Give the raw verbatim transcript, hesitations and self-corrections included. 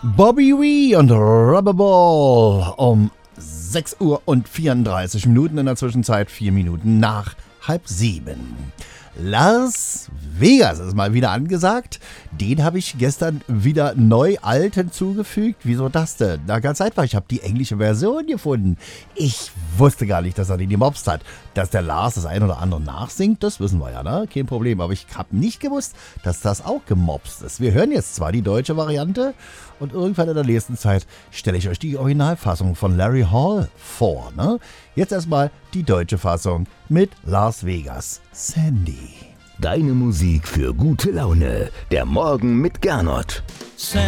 Bobby Wee und Rubberball um sechs Uhr und vierunddreißig Minuten, in der Zwischenzeit vier Minuten nach halb sieben. Las Vegas ist mal wieder angesagt. Den habe ich gestern wieder neu alt hinzugefügt. Wieso das denn? Na, ganz einfach, ich habe die englische Version gefunden. Ich wusste gar nicht, dass er die gemobst hat. Dass der Lars das ein oder andere nachsingt, das wissen wir ja, ne? Kein Problem. Aber ich habe nicht gewusst, dass das auch gemobst ist. Wir hören jetzt zwar die deutsche Variante und irgendwann in der nächsten Zeit stelle ich euch die Originalfassung von Larry Hall vor, ne? Jetzt erstmal die deutsche Fassung mit Las Vegas. Sandy. Deine Musik für gute Laune. Der Morgen mit Gernot.